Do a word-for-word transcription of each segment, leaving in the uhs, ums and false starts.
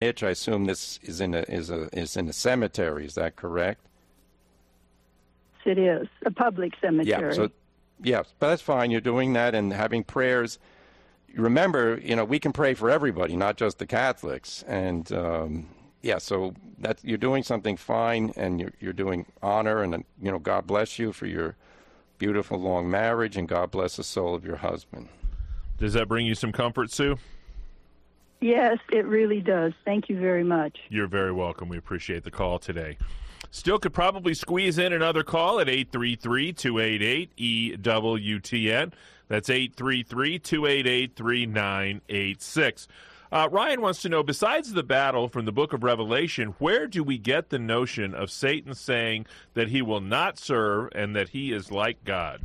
hitch, I assume this is in a is a is in a cemetery. Is that correct? It is a public cemetery. Yeah. So, yes, but that's fine. You're doing that and having prayers. Remember, you know, we can pray for everybody, not just the Catholics. And um, yeah, so that you're doing something fine, and you're you're doing honor, and you know, God bless you for your beautiful long marriage, and God bless the soul of your husband. Does that bring you some comfort, Sue? Yes, it really does. Thank you very much. You're very welcome. We appreciate the call today. Still could probably squeeze in another call at eight three three, two eight eight, E W T N. That's eight three three, two eight eight, three nine eight six. Uh, Ryan wants to know, besides the battle from the book of Revelation, where do we get the notion of Satan saying that he will not serve and that he is like God?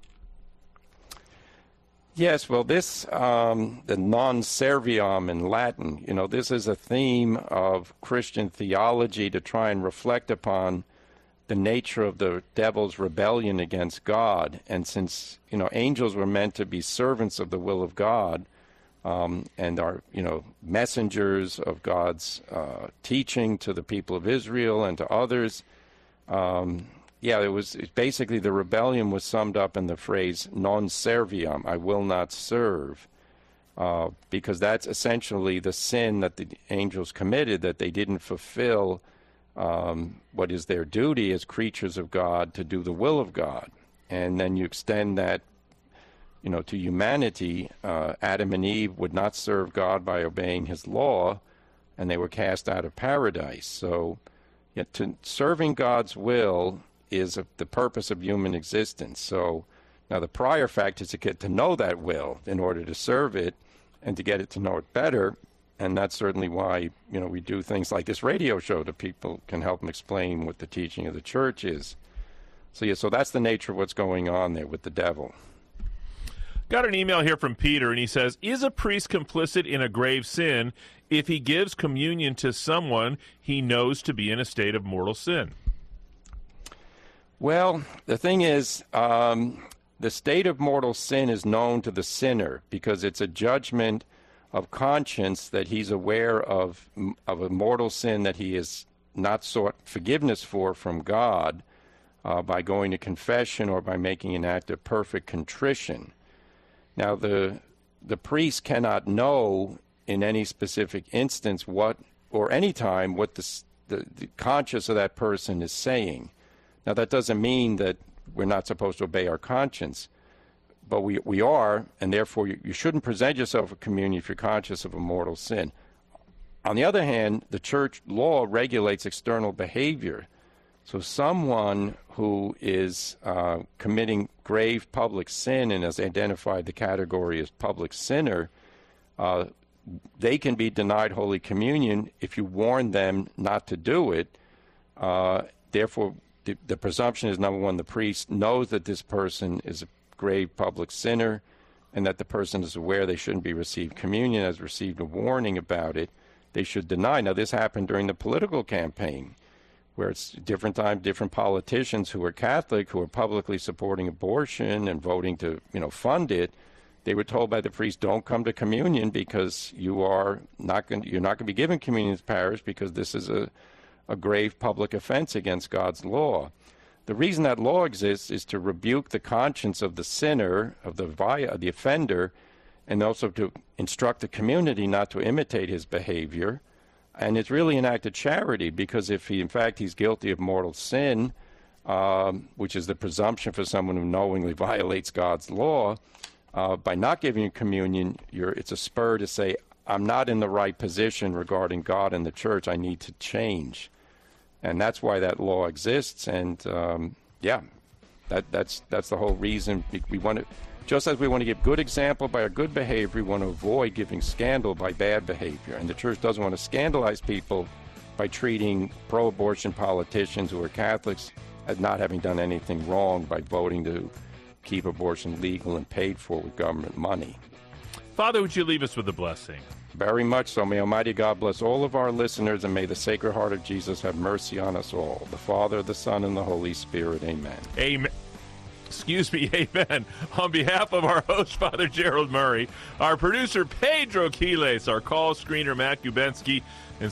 Yes, well, this, um, the non serviam in Latin, you know, this is a theme of Christian theology to try and reflect upon the nature of the devil's rebellion against God. And since, you know, angels were meant to be servants of the will of God, um, and are, you know, messengers of God's uh, teaching to the people of Israel and to others, um, yeah, it was it basically the rebellion was summed up in the phrase non serviam, I will not serve, uh, because that's essentially the sin that the angels committed, that they didn't fulfill um, what is their duty as creatures of God to do the will of God. And then you extend that, you know, to humanity. uh, Adam and Eve would not serve God by obeying his law, and they were cast out of paradise. So yeah, to serving God's will is a, the purpose of human existence. So now the prior fact is to get to know that will in order to serve it and to get it to know it better. And that's certainly why, you know, we do things like this radio show that people can help them explain what the teaching of the church is. So yeah, so that's the nature of what's going on there with the devil. Got an email here from Peter, and he says, is a priest complicit in a grave sin if he gives communion to someone he knows to be in a state of mortal sin? Well, the thing is, um, the state of mortal sin is known to the sinner because it's a judgment of conscience that he's aware of, of a mortal sin that he has not sought forgiveness for from God uh, by going to confession or by making an act of perfect contrition. Now, the the priest cannot know in any specific instance what, or any time, what the, the, the conscience of that person is saying. Now, that doesn't mean that we're not supposed to obey our conscience, but we we are, and therefore you, you shouldn't present yourself for communion if you're conscious of a mortal sin. On the other hand, the church law regulates external behavior. So someone who is uh, committing grave public sin and has identified the category as public sinner, uh, they can be denied Holy Communion if you warn them not to do it. Uh, therefore, the, the presumption is, number one, the priest knows that this person is a grave public sinner and that the person is aware they shouldn't be received communion, has received a warning about it. They should deny. Now, this happened during the political campaign, where it's different times, different politicians who are Catholic, who are publicly supporting abortion and voting to, you know, fund it. They were told by the priest, don't come to communion because you are not going, you're not going to be given communion in this parish because this is a, a grave public offense against God's law. The reason that law exists is to rebuke the conscience of the sinner, of the via, the offender, and also to instruct the community not to imitate his behavior. And it's really an act of charity, because if he, in fact, he's guilty of mortal sin, um, which is the presumption for someone who knowingly violates God's law, uh, by not giving you communion, you're, it's a spur to say, I'm not in the right position regarding God and the church. I need to change. And that's why that law exists. And, um, yeah, that, that's that's the whole reason. We, we want to, just as we want to give good example by our good behavior, we want to avoid giving scandal by bad behavior. And the church doesn't want to scandalize people by treating pro-abortion politicians who are Catholics as not having done anything wrong by voting to keep abortion legal and paid for with government money. Father, would you leave us with a blessing? Very much so. May Almighty God bless all of our listeners, and may the Sacred Heart of Jesus have mercy on us all. The Father, the Son, and the Holy Spirit. Amen. Amen. Excuse me, amen. On behalf of our host, Father Gerald Murray, our producer, Pedro Quiles, our call screener, Matt Gubensky, and